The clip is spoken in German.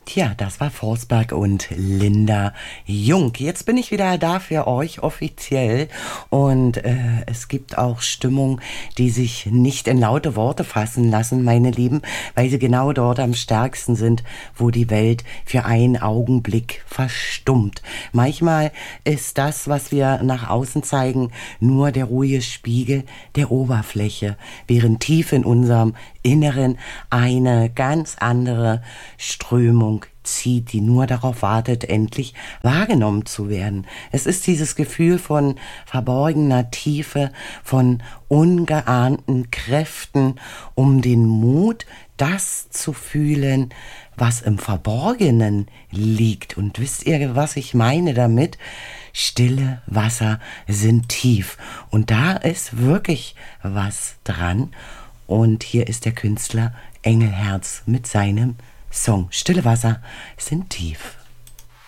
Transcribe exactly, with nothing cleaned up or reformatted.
Tja, das war Forsberg und Linda Jung. Jetzt bin ich wieder da für euch offiziell und äh, es gibt auch Stimmung, die sich nicht in laute Worte fassen lassen, meine Lieben, weil sie genau dort am stärksten sind, wo die Welt für einen Augenblick verstummt. Manchmal ist das, was wir nach außen zeigen, nur der ruhige Spiegel der Oberfläche, während tief in unserem Inneren eine ganz andere Strömung zieht, die nur darauf wartet, endlich wahrgenommen zu werden. Es ist dieses Gefühl von verborgener Tiefe, von ungeahnten Kräften, um den Mut, das zu fühlen, was im Verborgenen liegt. Und wisst ihr, was ich meine damit? Stille Wasser sind tief. Und da ist wirklich was dran. Und hier ist der Künstler Engelherz mit seinem Song Stille Wasser sind tief.